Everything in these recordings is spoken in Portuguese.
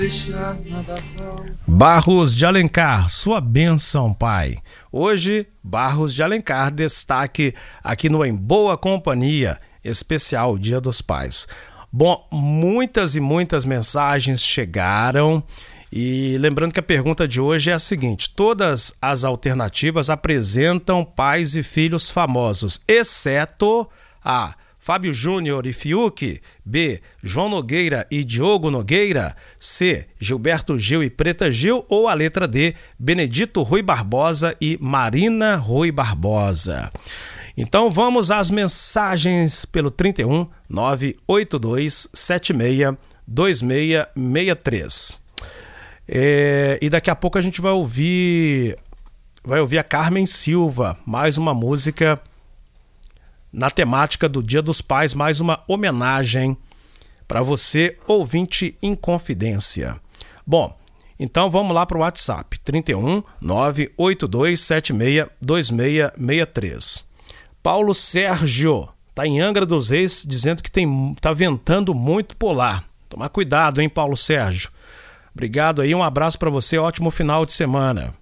Barros de Alencar, sua bênção, Pai. Hoje, Barros de Alencar, destaque aqui no Em Boa Companhia, especial Dia dos Pais. Bom, muitas e muitas mensagens chegaram e lembrando que a pergunta de hoje é a seguinte: todas as alternativas apresentam pais e filhos famosos, exceto A. Fábio Júnior e Fiuk, B. João Nogueira e Diogo Nogueira, C. Gilberto Gil e Preta Gil, ou a letra D. Benedito Rui Barbosa e Marina Rui Barbosa. Então vamos às mensagens pelo 31 982 76 2663. E daqui a pouco a gente vai ouvir a Carmen Silva, mais uma música na temática do Dia dos Pais, mais uma homenagem para você, ouvinte em confidência. Bom, então vamos lá para o WhatsApp, 31 982 76 2663. Paulo Sérgio tá em Angra dos Reis dizendo que tá ventando muito por lá. Tomar cuidado, hein, Paulo Sérgio. Obrigado aí, um abraço para você, ótimo final de semana.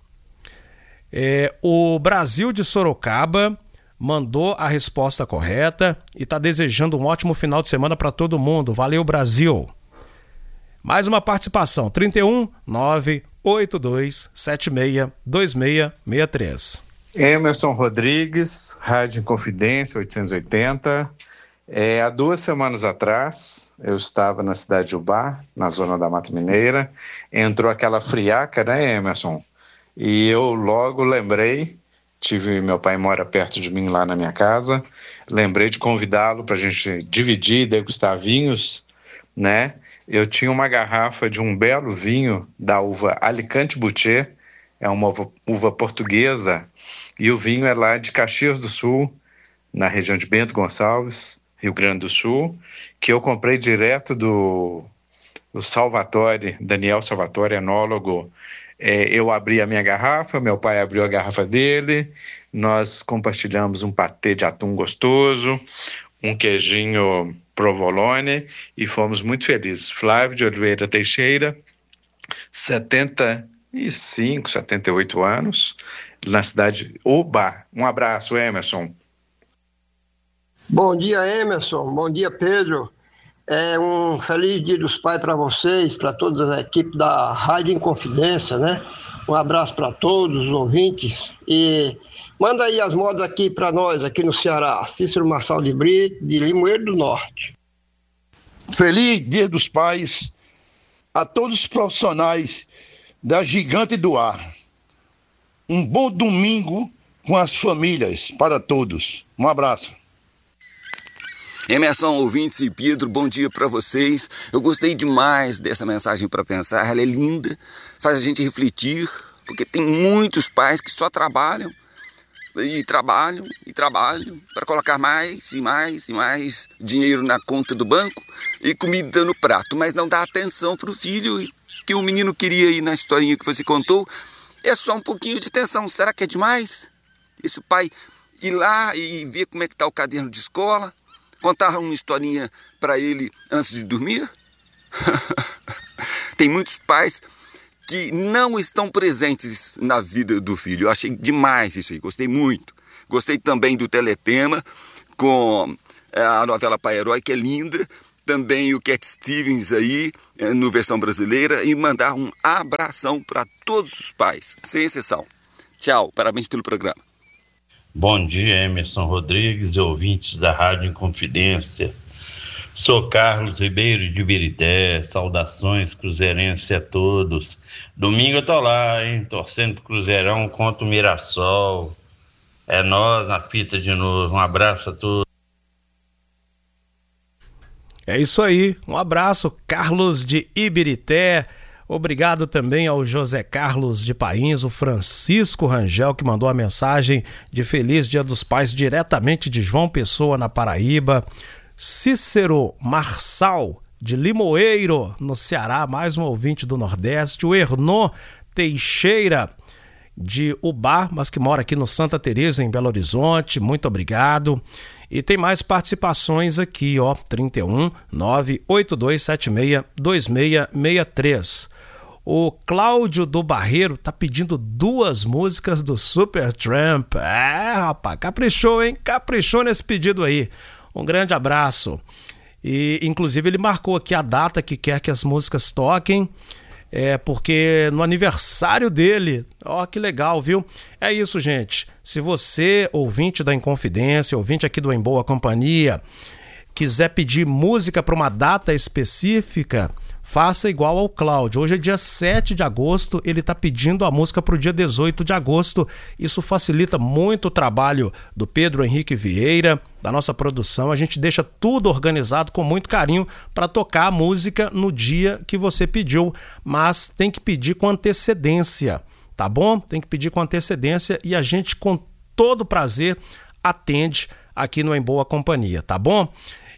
O Brasil de Sorocaba mandou a resposta correta e está desejando um ótimo final de semana para todo mundo. Valeu, Brasil! Mais uma participação, 31 982 76 2663. Emerson Rodrigues, Rádio Inconfidência 880. Há 2 semanas atrás, eu estava na cidade de Ubá, na zona da Mata Mineira. Entrou aquela friaca, né, Emerson? E eu logo lembrei, meu pai mora perto de mim lá na minha casa, lembrei de convidá-lo para a gente dividir e degustar vinhos, né? Eu tinha uma garrafa de um belo vinho da uva Alicante Boucher, é uma uva portuguesa, e o vinho é lá de Caxias do Sul, na região de Bento Gonçalves, Rio Grande do Sul, que eu comprei direto do Salvatore, Daniel Salvatore, enólogo. Eu abri a minha garrafa, meu pai abriu a garrafa dele, nós compartilhamos um patê de atum gostoso, um queijinho provolone e fomos muito felizes. Flávio de Oliveira Teixeira, 75, 78 anos, na cidade de Ubá. Um abraço, Emerson. Bom dia, Emerson. Bom dia, Pedro. Um feliz Dia dos Pais para vocês, para toda a equipe da Rádio Inconfidência, né? Um abraço para todos os ouvintes e manda aí as modas aqui para nós, aqui no Ceará. Cícero Marçal de Brito, de Limoeiro do Norte. Feliz Dia dos Pais a todos os profissionais da Gigante do Ar. Um bom domingo com as famílias para todos. Um abraço. Emerson, ouvintes e Pedro, bom dia para vocês. Eu gostei demais dessa mensagem para pensar, ela é linda, faz a gente refletir, porque tem muitos pais que só trabalham para colocar mais e mais e mais dinheiro na conta do banco e comida no prato, mas não dá atenção para o filho que o menino queria ir na historinha que você contou. É só um pouquinho de atenção, será que é demais? Esse pai ir lá e ver como é que está o caderno de escola, contar uma historinha para ele antes de dormir? Tem muitos pais que não estão presentes na vida do filho. Eu achei demais isso aí, gostei muito. Gostei também do Teletema com a novela Pai Herói, que é linda. Também o Cat Stevens aí, no versão brasileira. E mandar um abração para todos os pais, sem exceção. Tchau, parabéns pelo programa. Bom dia, Emerson Rodrigues e ouvintes da Rádio Inconfidência. Sou Carlos Ribeiro de Ibirité, saudações cruzeirense a todos. Domingo eu tô lá, hein, torcendo pro Cruzeirão contra o Mirassol. É nós na fita de novo, um abraço a todos. É isso aí, um abraço, Carlos de Ibirité. Obrigado também ao José Carlos de Pains, o Francisco Rangel, que mandou a mensagem de Feliz Dia dos Pais diretamente de João Pessoa, na Paraíba. Cícero Marçal, de Limoeiro, no Ceará, mais um ouvinte do Nordeste. O Ernon Teixeira, de Ubá, mas que mora aqui no Santa Teresa, em Belo Horizonte. Muito obrigado. E tem mais participações aqui, ó, 31 98276 2663. O Cláudio do Barreiro tá pedindo 2 músicas do Supertramp. Rapaz, caprichou, hein? Caprichou nesse pedido aí. Um grande abraço. E, inclusive, ele marcou aqui a data que quer que as músicas toquem. Porque no aniversário dele, ó, que legal, viu? É isso, gente. Se você, ouvinte da Inconfidência, ouvinte aqui do Em Boa Companhia, quiser pedir música para uma data específica, faça igual ao Cláudio. Hoje é dia 7 de agosto, ele está pedindo a música para o dia 18 de agosto. Isso facilita muito o trabalho do Pedro Henrique Vieira, da nossa produção. A gente deixa tudo organizado com muito carinho para tocar a música no dia que você pediu, mas tem que pedir com antecedência, tá bom? Tem que pedir com antecedência e a gente, com todo prazer, atende aqui no Em Boa Companhia, tá bom?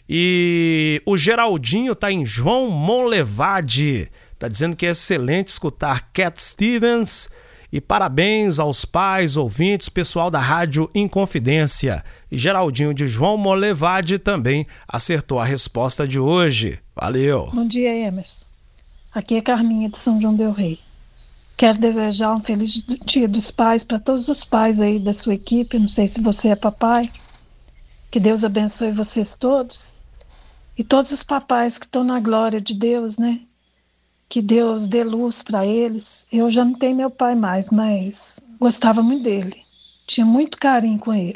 E o Geraldinho tá em João Monlevade, tá dizendo que é excelente escutar Cat Stevens, e parabéns aos pais, ouvintes, pessoal da Rádio Inconfidência. E Geraldinho de João Monlevade também acertou a resposta de hoje. Valeu! Bom dia, Emerson. Aqui é Carminha de São João del Rei. Quero desejar um feliz Dia dos Pais para todos os pais aí da sua equipe. Não sei se você é papai. Que Deus abençoe vocês todos. E todos os papais que estão na glória de Deus, né? Que Deus dê luz para eles. Eu já não tenho meu pai mais, mas gostava muito dele. Tinha muito carinho com ele.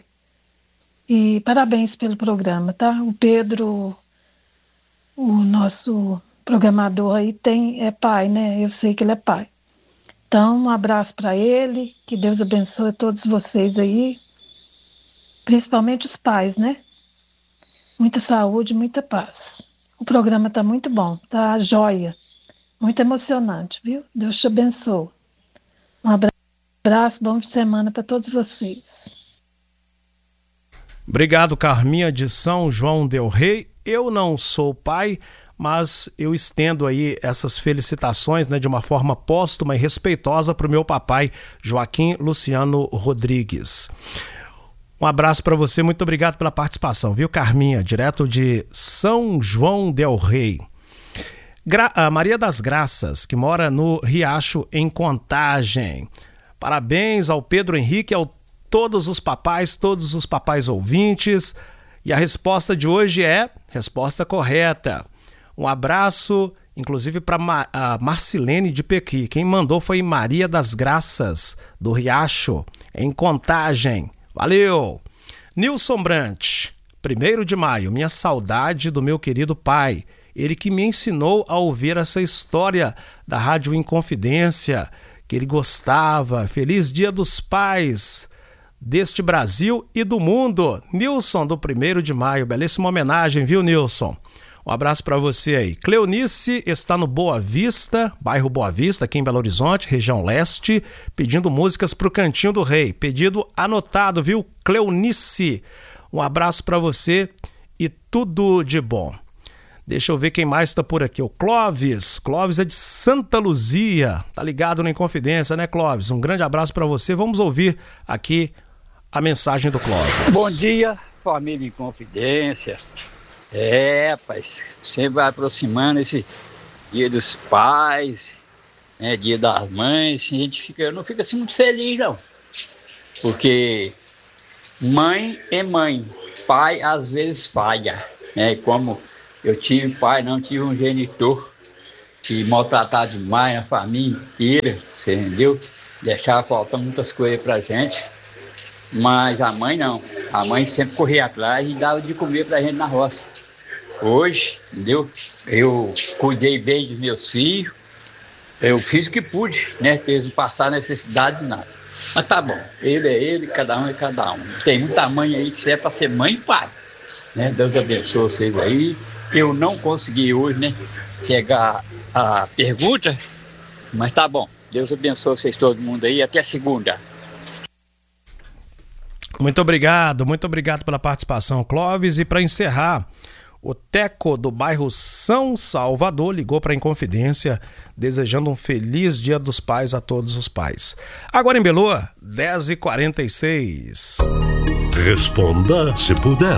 E parabéns pelo programa, tá? O Pedro, o nosso programador aí, é pai, né? Eu sei que ele é pai. Então, um abraço para ele. Que Deus abençoe todos vocês aí. Principalmente os pais, né? Muita saúde, muita paz. O programa tá muito bom, tá joia. Muito emocionante, viu? Deus te abençoe. Um abraço, bom fim de semana para todos vocês. Obrigado, Carminha de São João del Rei. Eu não sou pai, mas eu estendo aí essas felicitações, né, de uma forma póstuma e respeitosa para o meu papai, Joaquim Luciano Rodrigues. Um abraço para você, muito obrigado pela participação, viu, Carminha, direto de São João del Rei. Maria das Graças, que mora no Riacho, em Contagem. Parabéns ao Pedro Henrique, a todos os papais ouvintes. E a resposta de hoje é resposta correta. Um abraço, inclusive, para a Marcilene de Pequi. Quem mandou foi Maria das Graças, do Riacho, em Contagem. Valeu! Nilson Brant, 1º de maio, minha saudade do meu querido pai. Ele que me ensinou a ouvir essa história da Rádio Inconfidência, que ele gostava. Feliz Dia dos Pais deste Brasil e do mundo. Nilson, do 1º de maio, belíssima homenagem, viu, Nilson? Um abraço para você aí. Cleonice está no Boa Vista, bairro Boa Vista, aqui em Belo Horizonte, região leste, pedindo músicas pro Cantinho do Rei. Pedido anotado, viu, Cleonice? Um abraço para você e tudo de bom. Deixa eu ver quem mais está por aqui. O Clóvis. Clóvis é de Santa Luzia. Tá ligado na Inconfidência, né, Clóvis? Um grande abraço para você. Vamos ouvir aqui a mensagem do Clóvis. Bom dia, família Inconfidência. Rapaz, sempre vai aproximando esse Dia dos Pais, né, Dia das Mães. Eu não fico assim muito feliz, não. Porque mãe é mãe. Pai, às vezes, falha. Né? Como eu tive pai, não tive um genitor que maltratava demais a família inteira, você entendeu? Deixava faltar muitas coisas pra gente. Mas a mãe não. A mãe sempre corria atrás e dava de comer pra gente na roça. Hoje, entendeu? Eu cuidei bem dos meus filhos. Eu fiz o que pude, né? Pra eles não passar necessidade de nada. Mas tá bom. Ele é ele, cada um é cada um. Tem muita mãe aí que é pra ser mãe e pai. Né? Deus abençoe vocês aí. Eu não consegui hoje, né, chegar à pergunta, mas tá bom. Deus abençoe vocês todo mundo aí. Até segunda. Muito obrigado pela participação, Clóvis. E para encerrar O Teco, do bairro São Salvador, ligou para a Inconfidência, desejando um feliz Dia dos Pais a todos os pais. Agora em Belo, 10h46. Responda se puder.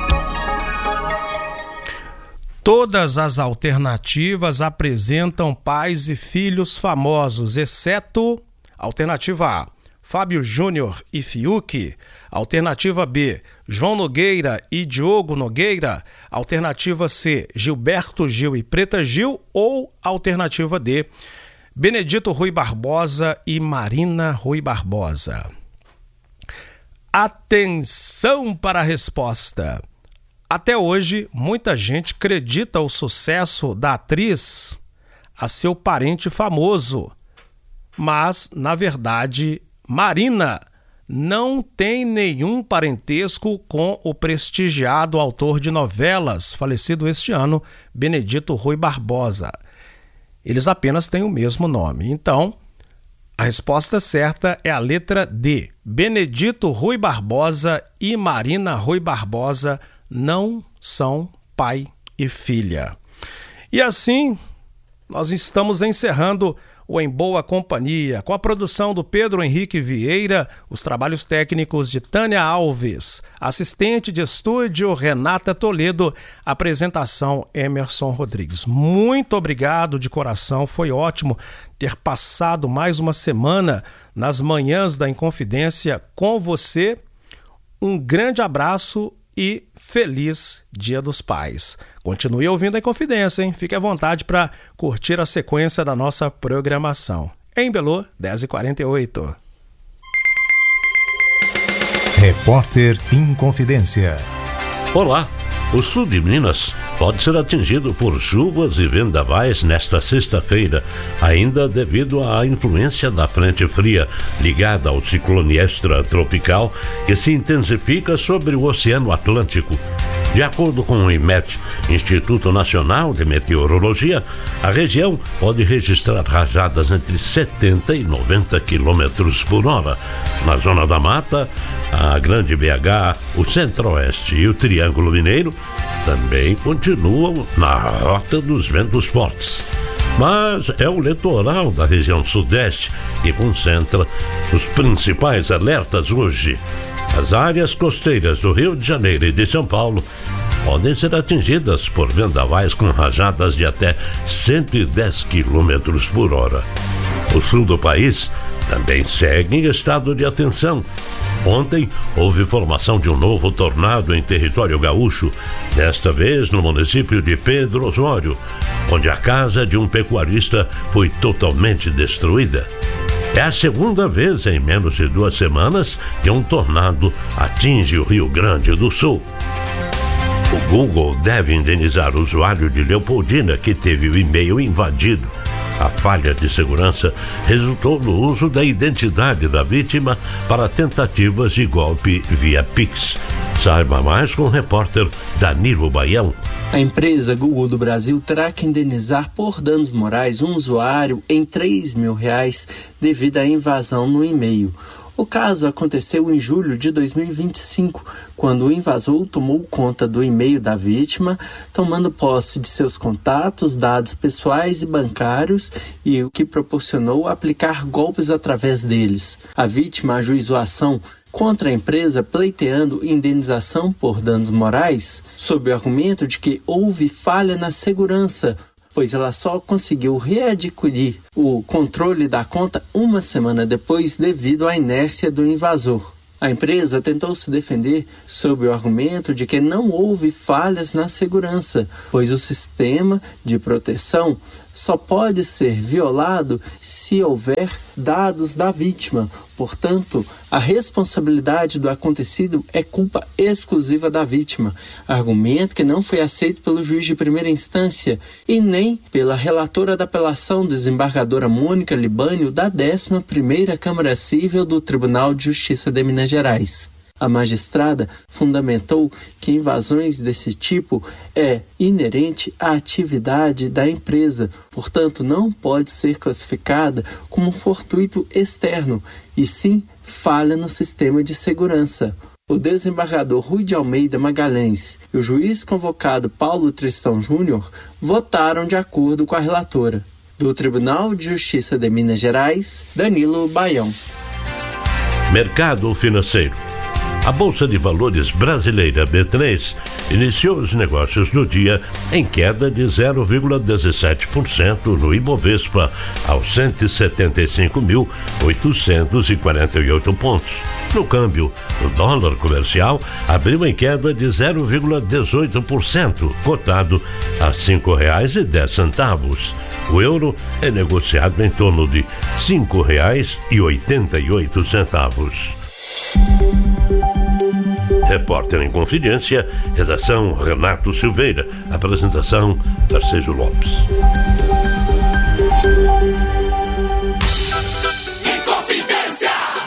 Todas as alternativas apresentam pais e filhos famosos, exceto alternativa A, Fábio Júnior e Fiuk. Alternativa B, João Nogueira e Diogo Nogueira. Alternativa C, Gilberto Gil e Preta Gil. Ou alternativa D, Benedito Rui Barbosa e Marina Rui Barbosa. Atenção para a resposta. Até hoje, muita gente acredita o sucesso da atriz a seu parente famoso. Mas, na verdade, Marina não tem nenhum parentesco com o prestigiado autor de novelas, falecido este ano, Benedito Rui Barbosa. Eles apenas têm o mesmo nome. Então, a resposta certa é a letra D. Benedito Rui Barbosa e Marina Rui Barbosa não são pai e filha. E assim, nós estamos encerrando o Em Boa Companhia, com a produção do Pedro Henrique Vieira, os trabalhos técnicos de Tânia Alves, assistente de estúdio Renata Toledo, apresentação Emerson Rodrigues. Muito obrigado de coração, foi ótimo ter passado mais uma semana nas manhãs da Inconfidência com você. Um grande abraço e feliz Dia dos Pais. Continue ouvindo a Inconfidência, hein? Fique à vontade para curtir a sequência da nossa programação. Em Belo, 10h48. Repórter Inconfidência. Olá, o sul de Minas pode ser atingido por chuvas e vendavais nesta sexta-feira, ainda devido à influência da frente fria ligada ao ciclone extratropical que se intensifica sobre o Oceano Atlântico. De acordo com o IMET, Instituto Nacional de Meteorologia, a região pode registrar rajadas entre 70 e 90 km por hora. Na Zona da Mata, a Grande BH, o Centro-Oeste e o Triângulo Mineiro também continuam na rota dos ventos fortes. Mas é o litoral da região sudeste que concentra os principais alertas hoje. As áreas costeiras do Rio de Janeiro e de São Paulo podem ser atingidas por vendavais com rajadas de até 110 km por hora. O sul do país também segue em estado de atenção. Ontem houve formação de um novo tornado em território gaúcho, desta vez no município de Pedro Osório, onde a casa de um pecuarista foi totalmente destruída. É a segunda vez em menos de 2 semanas que um tornado atinge o Rio Grande do Sul. O Google deve indenizar o usuário de Leopoldina que teve o e-mail invadido. A falha de segurança resultou no uso da identidade da vítima para tentativas de golpe via Pix. Saiba mais com o repórter Danilo Baião. A empresa Google do Brasil terá que indenizar por danos morais um usuário em R$3.000 devido à invasão no e-mail. O caso aconteceu em julho de 2025, quando o invasor tomou conta do e-mail da vítima, tomando posse de seus contatos, dados pessoais e bancários, e o que proporcionou aplicar golpes através deles. A vítima ajuizou a ação contra a empresa pleiteando indenização por danos morais, sob o argumento de que houve falha na segurança, pois ela só conseguiu readquirir o controle da conta 1 semana depois devido à inércia do invasor. A empresa tentou se defender sob o argumento de que não houve falhas na segurança, pois o sistema de proteção só pode ser violado se houver dados da vítima. Portanto, a responsabilidade do acontecido é culpa exclusiva da vítima, argumento que não foi aceito pelo juiz de primeira instância e nem pela relatora da apelação, desembargadora Mônica Libânio, da 11ª Câmara Cível do Tribunal de Justiça de Minas Gerais. A magistrada fundamentou que invasões desse tipo é inerente à atividade da empresa, portanto não pode ser classificada como fortuito externo, e sim falha no sistema de segurança. o desembargador Rui de Almeida Magalhães e o juiz convocado Paulo Tristão Júnior votaram de acordo com a relatora. Do Tribunal de Justiça de Minas Gerais, Danilo Baião. Mercado financeiro. A Bolsa de Valores brasileira B3 iniciou os negócios do dia em queda de 0,17% no Ibovespa, aos 175.848 pontos. No câmbio, o dólar comercial abriu em queda de 0,18%, cotado a R$ 5,10. O euro é negociado em torno de R$ 5,88. Repórter em Confidência, redação Renato Silveira, apresentação Tarcísio Lopes. Inconfidência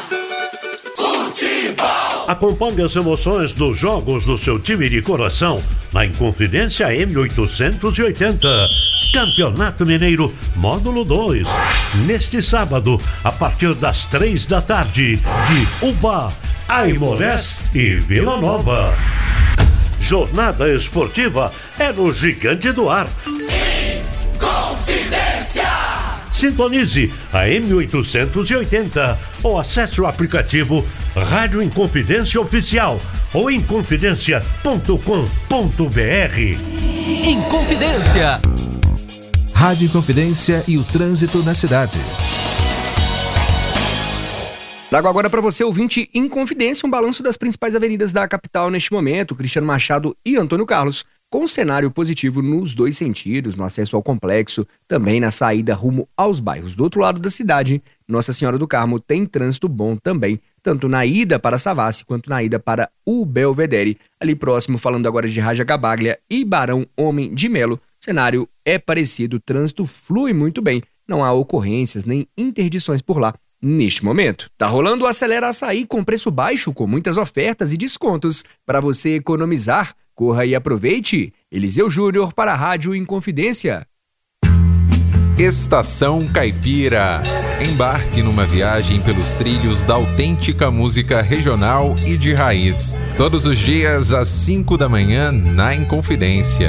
Futebol. Acompanhe as emoções dos jogos do seu time de coração na Inconfidência M880. Campeonato Mineiro, Módulo 2. Neste sábado, a partir das 3 da tarde, de Ubá, Aimorés e Vila Nova. Jornada esportiva é no Gigante do Ar. Inconfidência. Sintonize a M880 ou acesse o aplicativo Rádio Inconfidência Oficial ou inconfidencia.com.br. Inconfidência. Rádio Inconfidência e o trânsito na cidade. Trago agora para você, ouvinte Inconfidência, um balanço das principais avenidas da capital neste momento, Cristiano Machado e Antônio Carlos, com um cenário positivo nos dois sentidos, no acesso ao complexo, também na saída rumo aos bairros. Do outro lado da cidade, Nossa Senhora do Carmo tem trânsito bom também, tanto na ida para Savassi quanto na ida para o Belvedere. Ali próximo, falando agora de Raja Gabaglia e Barão Homem de Melo, o cenário é parecido, o trânsito flui muito bem, não há ocorrências nem interdições por lá. Neste momento, tá rolando o Acelera Açaí com preço baixo, com muitas ofertas e descontos para você economizar. Corra e aproveite. Eliseu Júnior para a Rádio Inconfidência. Estação Caipira. Embarque numa viagem pelos trilhos da autêntica música regional e de raiz. Todos os dias às 5 da manhã na Inconfidência.